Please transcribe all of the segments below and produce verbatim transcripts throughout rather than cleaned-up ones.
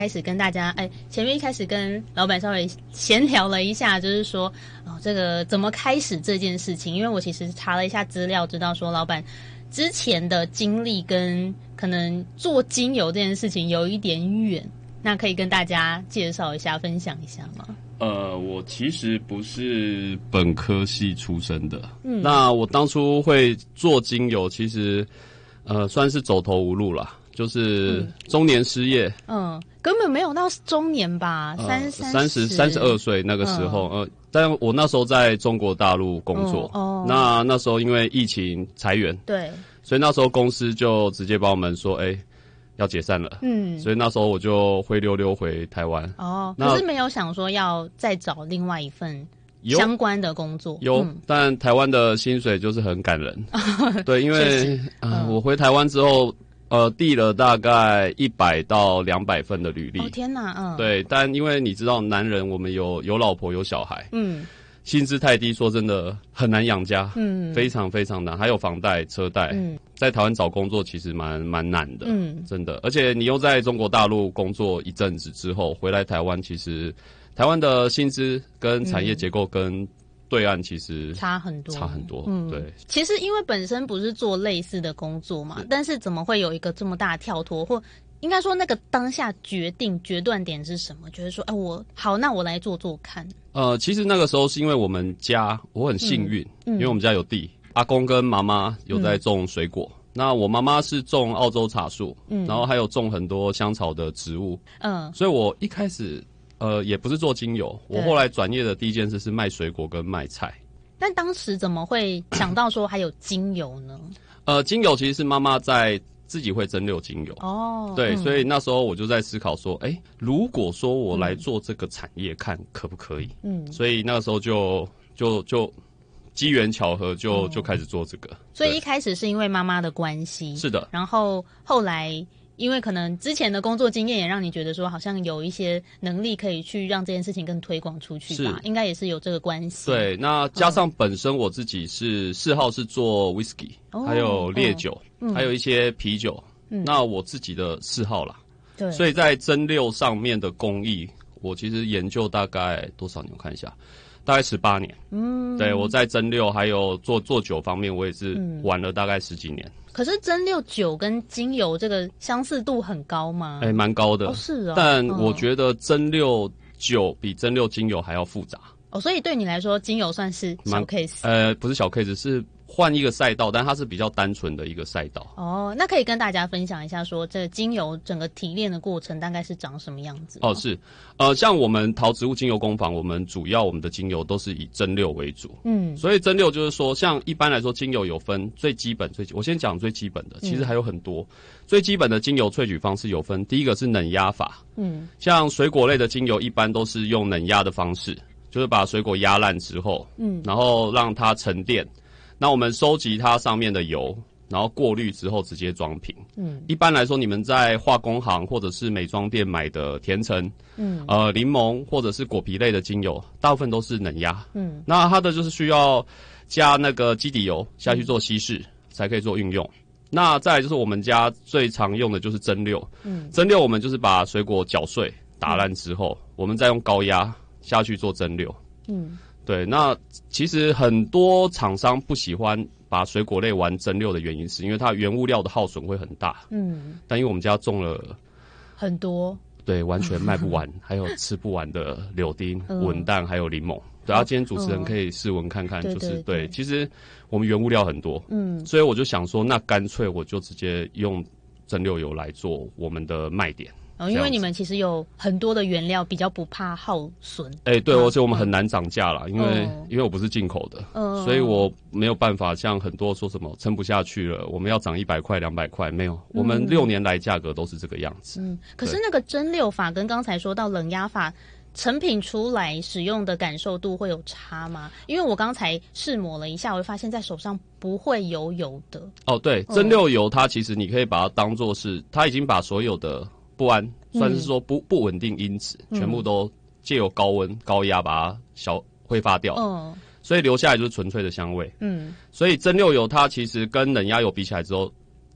开始跟大家，哎，前面一开始跟老板稍微闲聊了一下，就是说，哦，这个怎么开始这件事情？因为我其实查了一下资料，知道说老板之前的经历跟可能做精油这件事情有一点远，那可以跟大家介绍一下、分享一下吗？ 呃，我其实不是本科系出身的，嗯，那我当初会做精油，其实呃算是走投无路啦。就是中年失业，嗯， 根本没有到中年吧，三三十三十二岁那个时候，嗯、呃，但我那时候在中国大陆工作，哦，哦那那时候因为疫情裁员， 对， 所以那时候公司就直接帮我们说，哎、欸，要解散了，嗯，所以那时候我就灰溜溜回台湾， 哦，可是没有想说要再找另外一份相关的工作， 有，嗯、但台湾的薪水就是很感人，对，因为呃、嗯，我回台湾之后。呃，递了大概一百到两百份的履历。 哦天哪，嗯， 对，但因为你知道，男人我们有有老婆有小孩，嗯，薪资太低，说真的很难养家，嗯，非常非常难，还有房贷、车贷，嗯，在台湾找工作其实蛮蛮难的，嗯，真的，而且你又在中国大陆工作一阵子之后回来台湾，其实台湾的薪资跟产业结构跟对岸其实差很多， 差很多。嗯，对。 其实因为本身不是做类似的工作嘛，但是怎么会有一个这么大的跳脱，或应该说那个当下决定决断点是什么？觉得说，哎，我好，那我来做做看。 呃，其实那个时候是因为我们家我很幸运，嗯嗯，因为我们家有地，阿公跟妈妈有在种水果。嗯，那我妈妈是种澳洲茶树，嗯，然后还有种很多香草的植物，嗯，所以我一开始。呃，也不是做精油，我后来转业的第一件事是卖水果跟卖菜。 但当时怎么会想到说还有精油呢？ 呃，精油其实是妈妈在自己会蒸馏精油哦，对，嗯，所以那时候我就在思考说，哎，如果说我来做这个产业，看可不可以？嗯，所以那个时候就就就机缘巧合就，就就开始做这个。 所以一开始是因为妈妈的关系， 是的， 然后后来。因为可能之前的工作经验也让你觉得说好像有一些能力可以去让这件事情更推广出去吧，应该也是有这个关系。 对，那加上本身我自己是嗜好是做 whisky，哦，还有烈酒，哦嗯，还有一些啤酒，嗯，那我自己的嗜好啦。对，所以在蒸馏上面的工艺，我其实研究大概多少年？我看一下。大概十八年，嗯，对，我在蒸馏还有做做酒方面，我也是玩了大概十几年。 嗯，可是蒸馏酒跟精油这个相似度很高吗？ 哎，欸，蛮高的， 哦，是哦。 但我觉得蒸馏酒比蒸馏精油还要复杂。 哦，所以对你来说，精油算是小 case？ 呃，不是小 case，是换一个赛道，但它是比较单纯的一个赛道。 哦，那可以跟大家分享一下说，说这精油整个提炼的过程大概是长什么样子？ 哦，是，呃，像我们陶植物精油工坊，我们主要我们的精油都是以蒸馏为主。嗯，所以蒸馏就是说，像一般来说，精油有分最基本、最我先讲最基本的，其实还有很多。嗯，最基本的精油萃取方式有分，第一个是冷压法。嗯，像水果类的精油，一般都是用冷压的方式。就是把水果压烂之后，嗯，然后让它沉淀。那我们收集它上面的油，然后过滤之后直接装瓶。嗯，一般来说，你们在化工行或者是美妆店买的甜橙，嗯，呃，柠檬或者是果皮类的精油，大部分都是冷压。嗯，那它的就是需要加那个基底油下去做稀释，嗯，才可以做运用。那再来就是我们家最常用的就是蒸馏。嗯，蒸馏我们就是把水果搅碎打烂之后，嗯，我们再用高压下去做蒸馏。嗯，对，那其实很多厂商不喜欢把水果类玩蒸馏的原因是因为它原物料的耗损会很大。嗯，但因为我们家种了很多， 对，完全卖不完，还有吃不完的柳丁、文旦还有柠檬。对啊，今天主持人可以试闻看看，就是 对, 对，其实我们原物料很多，嗯，所以我就想说，那干脆我就直接用蒸馏油来做我们的卖点。 哦，因为你们其实有很多的原料，比较不怕耗损。 哎，欸，对，而且我们很难涨价啦，因为，哦，因为我不是进口的，嗯，所以我没有办法像很多说什么撑不下去了，我们要涨一百块、两百块，没有，我们六年来价格都是这个样子。 嗯，可是那个蒸馏法跟刚才说到冷压法，成品出来使用的感受度会有差吗？因为我刚才试抹了一下，我会发现在手上不会油油的。 哦，对，蒸馏油它其实你可以把它当作是，它已经把所有的不安，算是说不不稳定因子，嗯，全部都借由高温高压把它消挥发掉。嗯，所以留下来就是纯粹的香味。嗯，所以蒸馏油它其实跟冷压油比起来之后，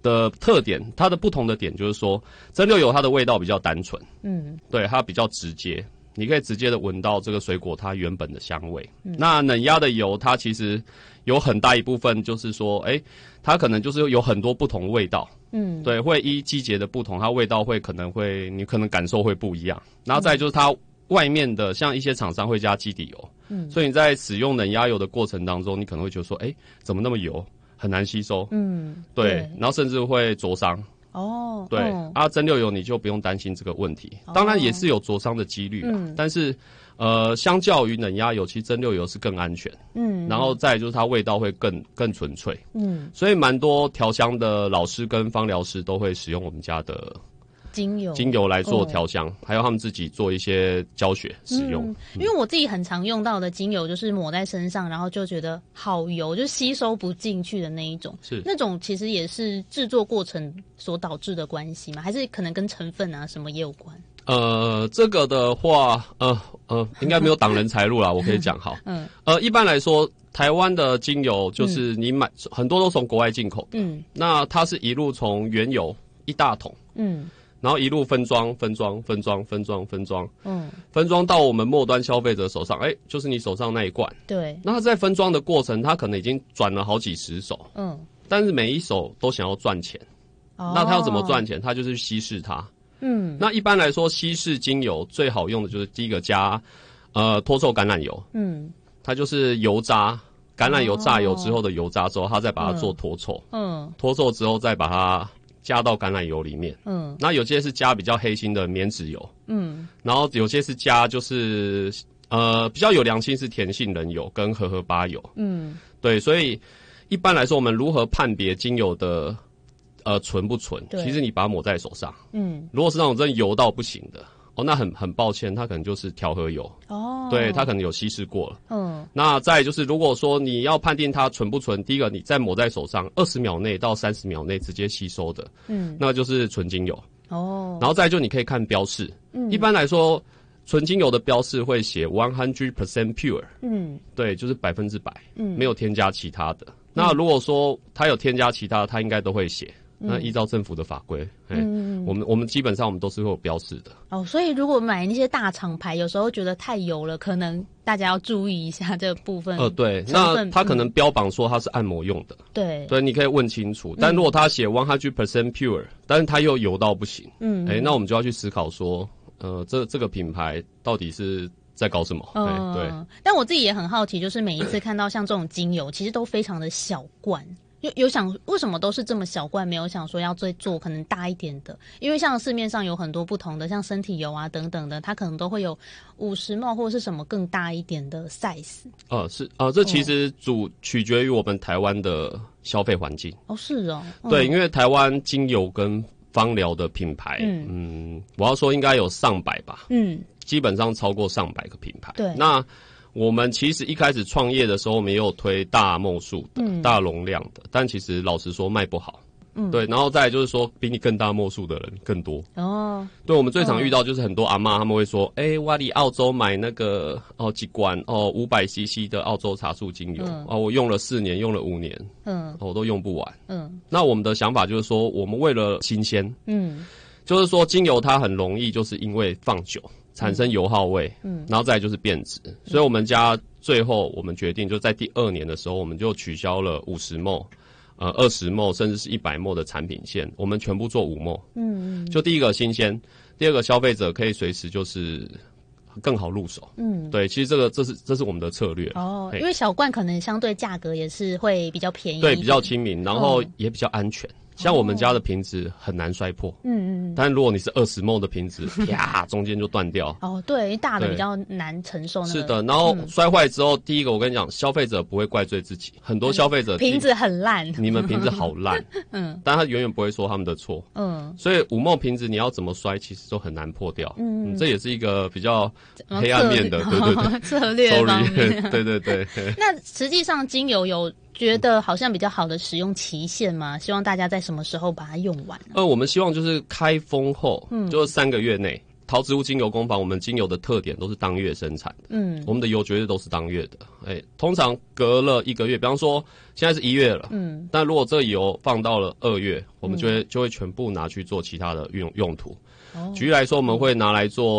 的特点，它的不同的点就是说，蒸馏油它的味道比较单纯，嗯，对，它比较直接，你可以直接的闻到这个水果它原本的香味。嗯、那冷压的油，它其实有很大一部分就是说，哎、欸，它可能就是有很多不同味道，嗯，对，会依季节的不同，它味道会可能会你可能感受会不一样。然后再就是它外面的，像一些厂商会加基底油，嗯，所以你在使用冷压油的过程当中，你可能会觉得说，哎、欸，怎么那么油？很难吸收，嗯，对，对，然后甚至会灼伤，哦，对，哦、啊，蒸馏油你就不用担心这个问题，哦、当然也是有灼伤的几率啦，嗯、但是，呃，相较于冷压油，其实蒸馏油是更安全，嗯，然后再来就是它味道会更更纯粹，嗯，所以蛮多调香的老师跟芳疗师都会使用我们家的精油精油来做调香，哦、还有他们自己做一些教学使用、嗯。 因为我自己很常用到的精油就是抹在身上，然后就觉得好油，就吸收不进去的那一种。 是那种其实也是制作过程所导致的关系吗？还是可能跟成分啊什么也有关？ 呃，这个的话，呃呃，应该没有挡人财路啦，我可以讲好。嗯，呃，一般来说，台湾的精油就是你买、嗯、很多都从国外进口的，嗯，那它是一路从原油一大桶，嗯。然后一路分装、分装、分装、分装、分装，嗯，分装到我们末端消费者手上，哎，就是你手上那一罐。 对。 那它在分装的过程，它可能已经转了好几十手，嗯，但是每一手都想要赚钱。哦。那它要怎么赚钱？它就是稀释它。嗯。那一般来说，稀释精油最好用的就是第一个加，呃，脱臭橄榄油。嗯。它就是油渣，橄榄油榨油之后的油渣之后，它再把它做脱臭。嗯。脱臭之后再把它加到橄榄油里面，嗯，那有些是加比较黑心的棉籽油，嗯，然后有些是加就是呃比较有良心是甜杏仁油跟荷荷巴油，嗯，对，所以一般来说我们如何判别精油的呃纯不纯？其实你把它抹在手上，嗯，如果是那种真的油到不行的。哦，那很很抱歉，它可能就是调和油哦，对，它可能有稀释过了。嗯，那再来就是，如果说你要判定它纯不纯，第一个你在抹在手上二十秒内到三十秒内直接吸收的，嗯，那就是纯精油哦。然后再来就你可以看标示，嗯，一般来说纯精油的标示会写 one hundred percent pure， 嗯，对，就是百分之百，嗯，没有添加其他的。嗯、那如果说它有添加其他的，它应该都会写。那依照政府的法规，嗯，我们我们基本上我们都是会有标示的。 哦，所以如果买那些大厂牌，有时候觉得太油了，可能大家要注意一下这个部分。 呃，对，那它可能标榜说它是按摩用的， 对， 对，你可以问清楚。但如果它写 one hundred percent pure， 但是它又油到不行，嗯，哎、欸，那我们就要去思考说，呃，这这个品牌到底是在搞什么？嗯，对。 但我自己也很好奇，就是每一次看到像这种精油，其实都非常的小罐。有有想为什么都是这么小罐，没有想说要再做可能大一点的？因为像市面上有很多不同的，像身体油啊等等的，它可能都会有五十毫升或者是什么更大一点的 size。 呃，是呃，这其实主取决于我们台湾的消费环境。 哦，是哦， 嗯、对，因为台湾精油跟芳疗的品牌，嗯, 嗯，我要说应该有上百吧，嗯，基本上超过上百个品牌。 对， 那。我们其实一开始创业的时候，我们也有推大目数的、嗯、大容量的，但其实老实说卖不好。嗯，对，然后再来就是说，比你更大目数的人更多。哦，对，我们最常遇到就是很多阿嬷他们会说，哎、欸，我在澳洲买那个哦几罐哦五百 C C 的澳洲茶树精油，嗯、哦我用了四年，用了五年，嗯、哦，我都用不完。嗯，那我们的想法就是说，我们为了新鲜，嗯，就是说精油它很容易就是因为放久。产生油耗味，嗯，然后再来就是变质，嗯、所以我们家最后我们决定就在第二年的时候，我们就取消了五十毫升、呃二十毫升甚至是一百毫升的产品线，我们全部做五毫升，嗯，就第一个新鲜，第二个消费者可以随时就是更好入手，嗯，对，其实这个这是这是我们的策略哦，因为小罐可能相对价格也是会比较便宜， 对，比较亲民，然后也比较安全。像我们家的瓶子很难摔破，嗯嗯，但如果你是二十毫升的瓶子，啪，中间就断掉。 哦，对，大的比较难承受、那個。 是的，然后摔坏之后，嗯、第一个我跟你讲，消费者不会怪罪自己，很多消费者瓶子很烂， 你们瓶子好烂，嗯，但他永远不会说他们的错，嗯，所以五毫升瓶子你要怎么摔，其实都很难破掉，嗯，嗯这也是一个比较黑暗面的，对对对， 策略方面， 对对对。 那实际上精油有。觉得好像比较好的使用期限吗？希望大家在什么时候把它用完、啊？ 呃，我们希望就是开封后，嗯，就是三个月内， 陶植物精油工坊，我们精油的特点都是当月生产的。嗯，我们的油绝对都是当月的。哎、欸，通常隔了一个月，比方说现在是一月了，嗯，但如果这油放到了二月，我们就会、嗯、就会全部拿去做其他的用用途。哦、举例来说，我们会拿来做